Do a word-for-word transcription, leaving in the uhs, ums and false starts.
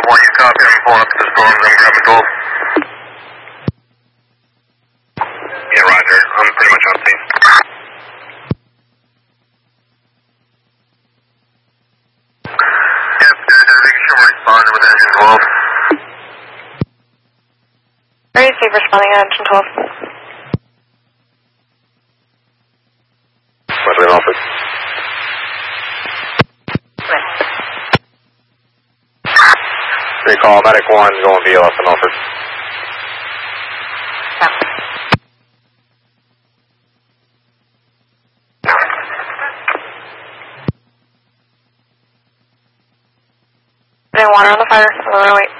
one, you copy? I'm pulling up to the storms. I'm grabbing twelve. Yeah, roger. I'm pretty much on scene. Yep, there's a big sure responder with engine twelve. Where is he responding at engine twelve? Wesleyan office. Recall, medic one going V L S in office. Any water on the fire? I'm gonna wait.